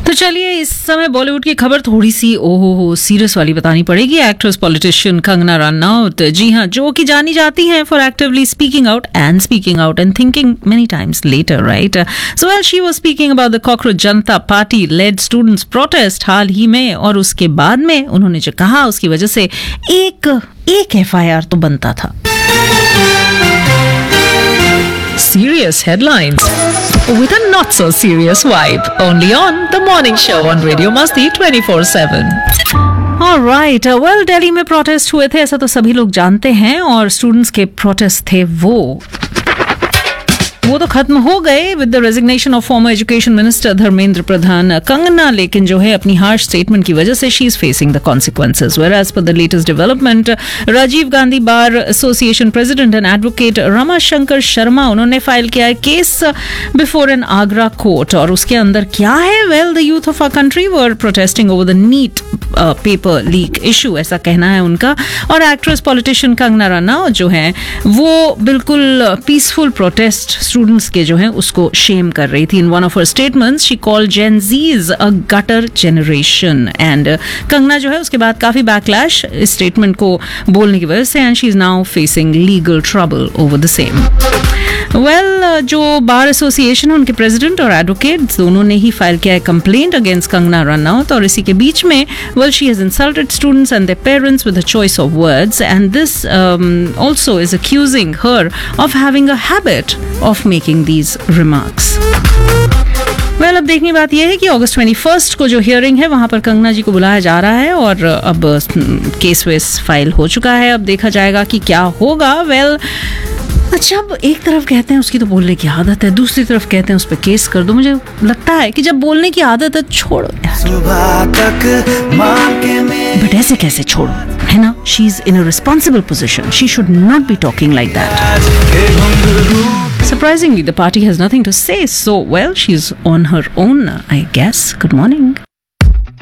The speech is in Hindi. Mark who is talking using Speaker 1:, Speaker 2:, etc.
Speaker 1: तो चलिए इस समय बॉलीवुड की खबर थोड़ी सी ओहो सीरियस वाली बतानी पड़ेगी। एक्ट्रेस पॉलिटिशियन कंगना रनौत, जी हाँ, जो कि जानी जाती हैं for actively speaking out and thinking many times letter, right? So well she was speaking about the cockroach Janata party lead students protest हाल ही में, और उसके बाद में उन्होंने जो कहा उसकी वजह से एक FIR तो बनता था। Serious headlines with a not so serious vibe, only on the morning show on Radio Masti 24/7. Alright, well, Delhi में प्रोटेस्ट हुए थे, ऐसा तो सभी लोग जानते हैं, और स्टूडेंट्स के प्रोटेस्ट थे वो तो खत्म हो गए with the resignation of former education minister Dharmendra Pradhan. Kangana लेकिन जो है अपनी हार्श स्टेटमेंट की वजह से she is facing the consequences, where as per the latest development Rajiv Gandhi bar association president and advocate Ramashankar Sharma, उन्होंने फाइल किया है case before N Agra court, और उसके अंदर क्या है? Well, the youth of our country were protesting over the NEET paper leak issue, ऐसा कहना है उनका। और एक्ट्रेस पॉलिटिशियन कंगना रनौत जो है वो बिल्कुल पीसफुल प्रोटेस्ट स्टूडेंट्स के जो है उसको शेम कर रही थी। In one of her statements she called Gen ज़ीज a gutter generation, and Kangana जो है उसके बाद काफी बैकलैश इस स्टेटमेंट को बोलने की वजह से, and she is now facing legal trouble over the same. Well, जो बार एसोसिएशन उनके प्रेसिडेंट और एडवोकेट दोनों ने ही फाइल किया है कंप्लेंट अगेंस्ट कंगना रनौत, और इसी के बीच में well she has insulted students and their parents with a choice of words, and this also is accusing her of having a habit of making these remarks. Well, अब देखने बात यह है कि अगस्त 21 को जो हियरिंग है वहां पर कंगना जी को बुलाया जा रहा है, और अब केस वेस फाइल हो चुका है, अब देखा जाएगा कि क्या होगा। वेल, अच्छा, अब एक तरफ कहते हैं उसकी तो बोलने की आदत है, दूसरी तरफ कहते हैं उस पर केस कर दो। मुझे लगता है कि जब बोलने की आदत है छोड़ो यार, बट ऐसे कैसे छोड़ो, है ना? She is in a responsible position, she should not be talking like that. Surprisingly, the party has nothing to say, so well, she's on her own, I guess. Good morning.